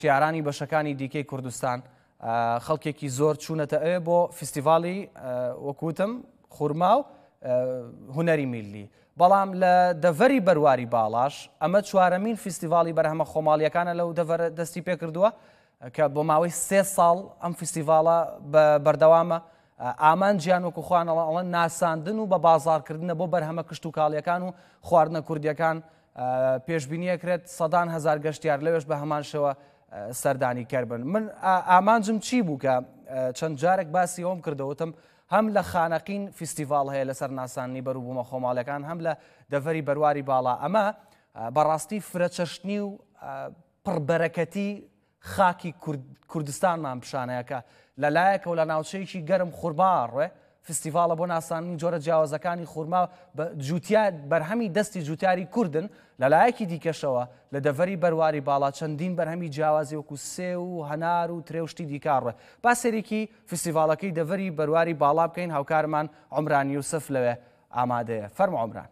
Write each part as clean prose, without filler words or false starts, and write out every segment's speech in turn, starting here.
شیعرانی بەشەکانی دیکەی کوردستان خەڵکێکی زۆر چوونەتە ئێ بۆ فیستیڤاڵی وەکوتم خورما و هونەری میلی. بەڵام لە دەڤەری بەرواری باڵاش ئەمە چوارەمین فیستیڤاڵی بەرهەمە خۆماڵیەکانە لەو دەڤەرە دەستی پێ کردووە کە بۆ ماوەی 3 ساڵ ئەم فیستیڤاڵە بەردەوامە. ئامانجیان وەکو خوانەڵەن ناساندن و بە بازاڕکردنە بۆ بەرهەمە کشت و کاڵیەکان و خواردنە کوردیەکان پێشبینیەکرێت سەدان هەزار گەشتیار لەوێش بە هەمان شێوە سەردانی کەربن. من ئامانجم چی بوو کە چەند جارێک باسی ئەوم کردەوتم هەم لە خانەقین فیستیڤاڵ هەیە لەسەر ناسانی بەرووبوومە خۆماڵیەکان هەم لە دەڤەری بەرواری باڵا. ئەمە بەڕاستی فرەچەشتنی و پڕبەرەکەتی خاکی کوردستانمان پیشانەیە کە لەلایەکە و لە ناوچەیەکی گەرم خوڕباڕێ فیستیڤاڵە بۆ ناسانی جۆرە جیاوازەکانی خوورما بەرهەمی دەستی جوتیاری کوردن. لەلایەکی دیکەشەوە لە دەڤەری بەرواری باڵا چەندین بەرهەمی جیاوازی وەکو سێ و هەنار و ترێوشتی دیکارڕێ. با سێرێکی فیستیڤاڵەکەی دەڤەری بەرواری باڵا بکەین. هاوکارمان عومران یوسف لەوێ ئامادەیە. فەرمو عومران.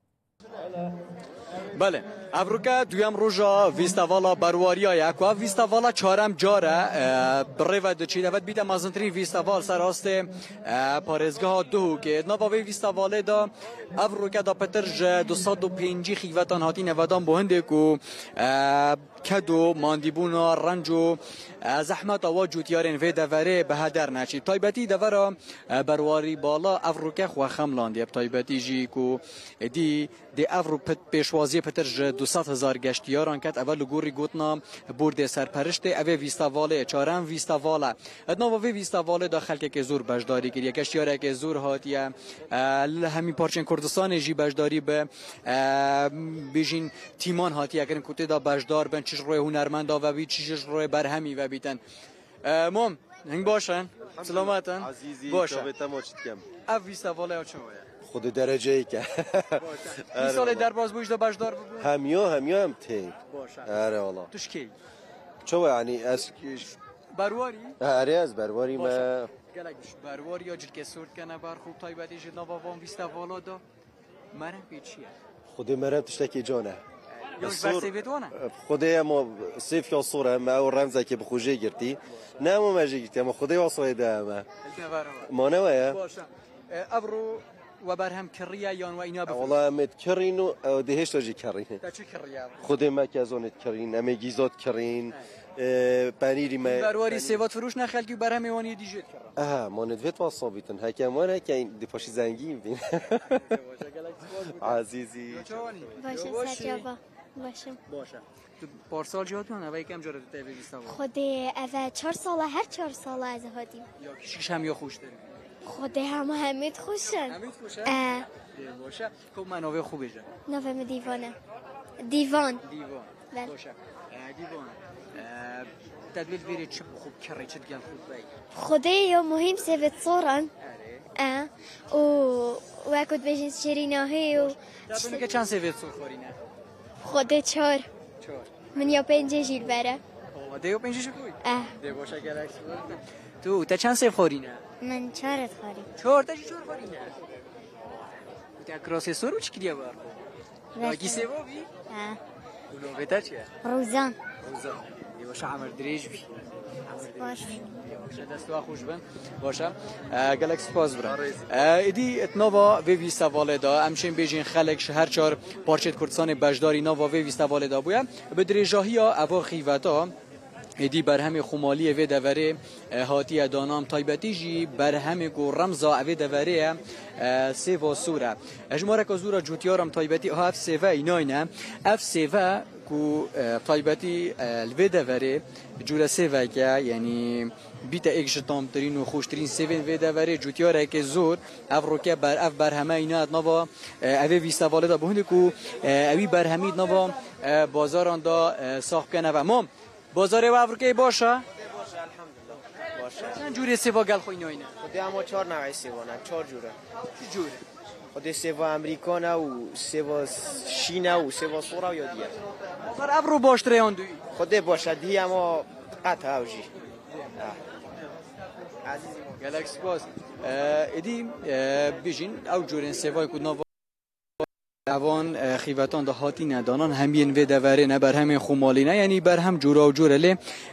بله ابروکه دویم روزا ویستاوالا برواریا یک و ویستاوالا چهارم جاره بروه دچی دوت بیده مازنترین ویستاوال سراست پارزگاه دو که نواوی ویستاواله دا ابروکه دا پترج 205 خیوتان هاتی نودان بهنده کو کدو ماندیبونا رنجو زحمت آوا جوتیارن و دوره به هدر نچی تایبتی دوره برواری بالا افروکه خو خملاندی تایبتی جی کو دی افرو پیشوازی پترج 200,000 گشتیاران کت اول گوری گوتنا برد سرپرشت اوه ویستاواله چهارم ویستاواله ادنا و ویستاواله داخل که زور بجداری کردی گشتیاره که زور هاتیه همین پارچن کردستان جی بجداری به بیجین تیمان هاتیه کردن کوته دا بجدار بن چش روی هنرمند و بی چش روی برهمی و بیتن مام هنگ باشن سلامتن باشن اف ویستاواله چه خود درجه ای که 20 سال در باز بوش دا بجدار بگو همیا هم تی باشه آره والله توش کی چو یعنی از برواری آره از برواری ما گلک برواری یا جلکه سورت کنه بر خوب تایبتی جد نوابان ویستاوالا دا مرم پیچیه خود مرم تشتکی جانه یا بر سیویتوانه خودی اما سیف یا صوره ما او رمزه که بخوجه گرتی نه ما مجی گرتی اما خودی واسه ده ما نه باشه ابرو و برهم کریه یان و اینا بفرست والله امت کرین و دهش تاجی کرین چه کریه خود ما که ازونت کرین اما گیزات کرین پنیری ما برواری سیوات فروش نخل که برهم ایوانی دیجت کرد ما ندویت واسابیتن هکمان هکین دپاشی زنگیم بین عزیزی باشه سجابا باشه تو پارسال جهات میان اوه یکم جارت تایبه بیستم خودی اوه 4 ساله هر 4 ساله از هاتیم یا کشیش هم یا خوش داریم خودی همید خوشن همید خوشه؟ باشه خب من نوه خوبه جا نوه دیوانه دیوان بله باشه دیوان تدویل بیری چه خوب کره چه دیگه خوب بایی خودی یا مهم سویت صورن و اکد بجین شیریناهی و دبونی که چند سویت صور خورینه؟ خودی 4 من یا 5 جیل بره ده یا 5 شکوی؟ ده باشه گلکس تو تا چند سیف خورینه؟ من 4 خوریم 4 تا چی 4 خورینه؟ تا کراسی سورو چی کریه بار؟ راکی سیوا بی؟ اونو بتا چیه؟ روزان یه باشه عمر دریج بی باشه دستوا خوش بن باشه گلکس پاس برن ایدی اتناوا وی سواله دا همچنین بیجین خلق شهر 4 پارچت کردستان بجداری ناوا وی سواله دا بویا به درجاهی اوا خیوتا ایدی برهم خمالی و دوره هاتی دانام تایبتی جی برهم گو رمزا و دوره سیوا سوره اجماره که زورا جوتیارم تایبتی ها اف سیوا ایناینه اف سیوا کو تایبتی الوی دوره جوره سیوا که یعنی بیت ایک جتام ترین و خوشترین سیوین وی دوره جوتیاره که زور اف روکه بر اف برهمه اینا نوا اوی ویستاواله دا بهنده کو اوی برهمید نوا بازاران دا ساخت کنه و مام بازار و افریقای باشه؟ باشه الحمدلله باشه. چند جوری سیوا گل خوی نوینه؟ خودی اما 4 نوعی سیوا نه 4 جوره. چه جوره؟ خودی سیوا امریکا نه و سیوا شینه و سیوا سورا یا دیگه. بازار افرو باشتره آن دوی؟ خودی باشه دی اما قطع اوجی. عزیزی گلکس باز. ایدی بیشین او جورین سیوای کدنا اوان خیوتان دا هاتی ندانان همین و دوره نه بر همین خمالی نه یعنی بر هم جورا و جوره لی